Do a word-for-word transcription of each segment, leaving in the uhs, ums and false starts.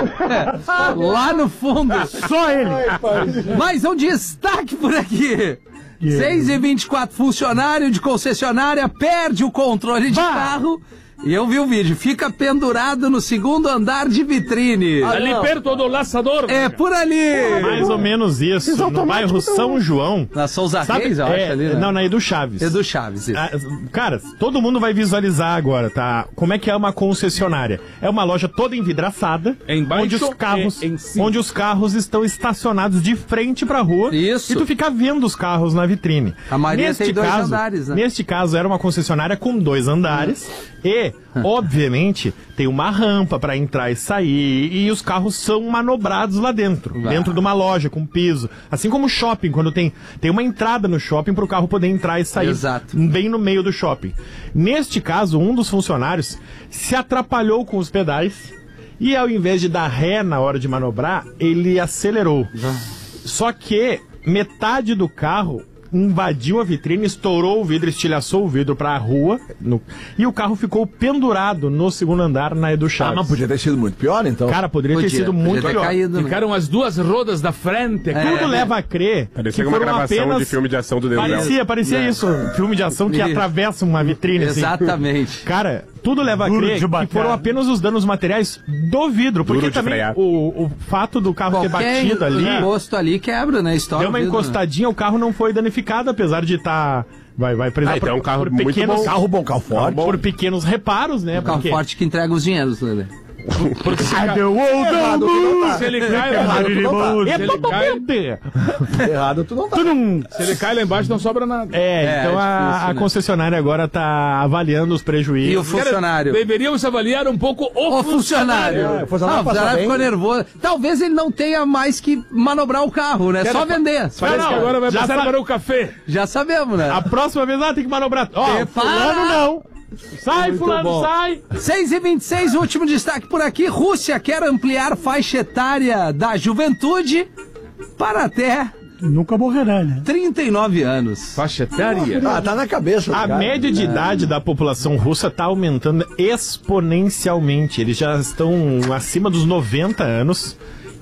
Lá no fundo. Só ele. Mais um destaque por aqui. Yeah. seis e vinte e quatro, funcionário de concessionária perde o controle de Bah. carro. E eu vi o vídeo, fica pendurado no segundo andar de vitrine. Ali perto do laçador. É por ali. Mais ou menos isso, no bairro São João. Na Souza Sabe, Reis, eu é, acho ali, né? Não, na Edu Chaves. Edu Chaves, isso. Ah, cara, todo mundo vai visualizar agora, tá? Como é que é uma concessionária? É uma loja toda envidraçada, Embaixo onde os carros, e em cima. onde os carros estão estacionados de frente pra rua. Isso. E tu fica vendo os carros na vitrine. A maioria neste tem dois caso, andares, né? Neste caso era uma concessionária com dois andares e, obviamente, tem uma rampa pra entrar e sair e os carros são manobrados lá dentro, Vai. dentro de uma loja com piso, assim como shopping, quando tem tem uma entrada no shopping pro carro poder entrar e sair. Exato. Bem no meio do shopping. Neste caso, um dos funcionários se atrapalhou com os pedais e ao invés de dar ré na hora de manobrar, ele acelerou. Só que metade do carro invadiu a vitrine, estourou o vidro, estilhaçou o vidro pra rua no... e o carro ficou pendurado no segundo andar na Edu Ah, Chaves. mas podia ter sido muito pior, então. Cara, poderia, ter Podia, sido podia muito ter pior. caído, né? Ficaram as duas rodas da frente. É. Tudo leva a crer Parecia que uma foram gravação apenas... de filme de ação do Deus. Parecia, parecia É. isso. Filme de ação que Isso. atravessa uma vitrine. assim. Exatamente. Cara, tudo leva a Duro crer de que bater. foram apenas os danos materiais do vidro. Porque Duro de também frear. o, o fato do carro ter Qualquer batido ali, encosto ali quebra, né? Estoura deu uma o vidro, né? encostadinha, o carro não foi danificado, apesar de estar... Vai, vai precisar Ah, então é um carro por muito pequenos, bom. Carro bom, carro forte. por pequenos reparos, né? O carro porque- forte que entrega os dinheiros, Lelê. Porque se, I the world Errado, tu não tá. se ele cai lá, Errado, tu não tá. É Se ele cai- totalmente. Errado, tu não tá. Tu não... se ele cai lá embaixo, não sobra nada. É, É, então é a, difícil, a né? concessionária agora tá avaliando os E o prejuízos. funcionário? Deveríamos avaliar um pouco o, O funcionário. É, o funcionário Ah, o passou funcionário bem. ficou nervoso. Talvez ele não tenha mais que manobrar o carro, né? Só vender. Parece Não, que agora vai já passar sa- para o café. Já sabemos, né? A próxima vez, ah, tem que manobrar. Ó, Prepara. fulano não. Sai, fulano, bom. sai. seis e vinte e seis, último destaque por aqui. Rússia quer ampliar faixa etária da juventude para até Nunca morrerá, né? trinta e nove anos. Faixa etária. Ah, tá na cabeça. do A cara. média de idade da população russa está aumentando exponencialmente. Eles já estão acima dos noventa anos.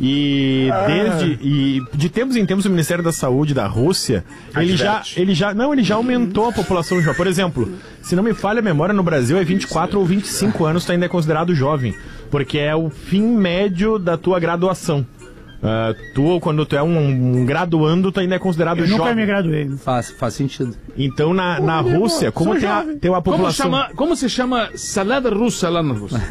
E desde e de tempos em tempos o Ministério da Saúde da Rússia, ele já, Adverte. ele já, não, ele já aumentou a população jovem. Por exemplo, se não me falha a memória, no Brasil é vinte e quatro ou vinte e cinco anos, tu ainda é considerado jovem, porque é o fim médio da tua graduação. Ah, tu, quando tu é um, um graduando, tu ainda é considerado Eu nunca jovem. me graduei. Faz, faz sentido. Então, na, na Rússia, como tem, a, tem uma Como, população... chama, como se chama salada russa lá na Rússia?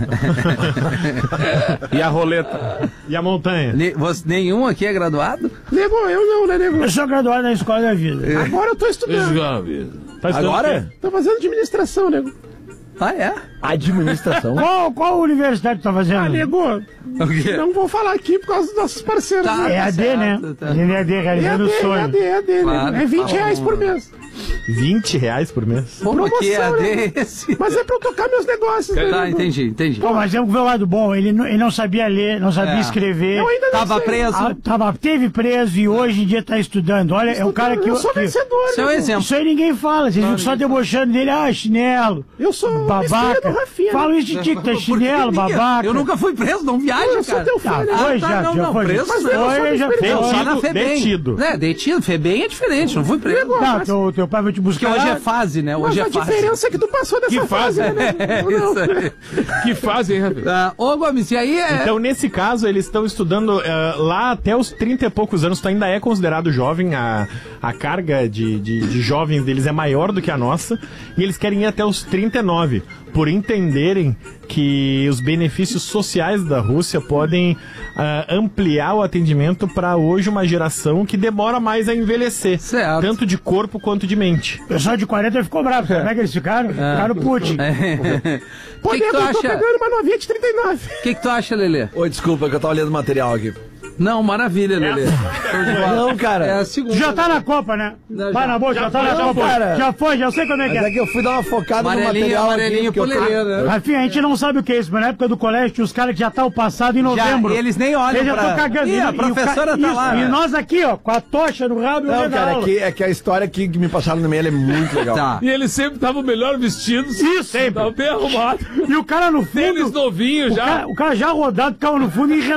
E a roleta? E a montanha? Ne- você- nenhum aqui é graduado? Nego, eu não, né, nego? Eu sou graduado na escola da vida. Agora eu tô estudando. Tá estudando o Agora? Tô fazendo administração, nego. Ah, é? Administração. Qual, qual universidade tu tá fazendo? Ah, nego, O quê? não vou falar aqui por causa dos nossos parceiros. Tá. né? É A D, né? Certo, tá. É A D, realizando o sonho. é A D, é A D, Claro. nego. É vinte Tá reais bom. por mês. quê? vinte reais por mês? Como que é a Promoção, D esse? Mas é pra eu tocar meus negócios, né, Tá, nego? entendi, entendi. Pô, mas vamos ver o lado bom. Ele não, ele não sabia ler, não sabia É. escrever. Eu ainda não Tava sei. preso. Ah, tava, teve preso e hoje em dia tá estudando. Olha, é o cara que... Eu sou que- vencedor, Seu nego. exemplo. Isso aí ninguém fala. Vocês ficam só debochando dele. Ah, chinelo. Eu sou o Babaca. mistério do Rafinha. Fala isso de ti que tá Por que chinelo, ninguém- babaca. Eu nunca fui preso, não viaja, Eu sou cara. teu fã, Tá, né? foi, Ah, já, tá, não, já não, foi. preso, Mas não. foi, já foi. Não, lá na Detido, FEBEM. detido. É, detido, FEBEM é diferente, não fui preso. Não, teu, teu pai vai te Porque buscar. hoje é fase, né? Mas Hoje a é fase. diferença é que tu passou dessa Que fase, fase? né? É, nego? Não, isso aí. Que fase, hein, Rafinha? Tá, ô, Gomes, e aí é... Então, nesse caso, eles estão estudando eh, lá até os trinta e poucos anos. Tu ainda é considerado jovem. A, a carga de, de, de jovens deles é maior do que a nossa. E eles querem ir até os trinta e nove, por entenderem que os benefícios sociais da Rússia podem ah, ampliar o atendimento para hoje uma geração que demora mais a envelhecer. Certo. Tanto de corpo quanto de mente. O pessoal de quarenta ficou bravo. Como é que eles ficaram? Ficaram Putin. O Pô, que, que nego, tu eu tô acha? pegando uma novinha de trinta e nove. O que, que tu acha, Lelê? Oi, desculpa que eu tava olhando o material aqui. Não, maravilha, Lelê. Show de bola. Não, cara. É a segunda. Tu já tá na Copa, né? Não, Vai já. na boa, já, tá na foi, Copa. cara. Já foi, já sei como é que Mas é é. que eu fui dar uma focada no Amarelinho, material amarelinho aqui, que eu pro queria... Lelê, né? Rafinha, a gente não sabe o que é isso, mas na época do colégio tinha os caras que já tá o passado em novembro. eles nem olham Eles já pra- estão cagando. Ih, a E o ca- professora tá isso, lá, E né? nós aqui, ó, com a tocha no rabo e o Não, olho na cara, é aula. que, é que a história aqui que me passaram no meio ela é muito legal. Tá. E eles sempre estavam melhor vestidos. Isso, sempre. Tava bem arrumado. E o cara no Tênis fundo... novinho O já. cara, o cara já rodado ficava no fundo e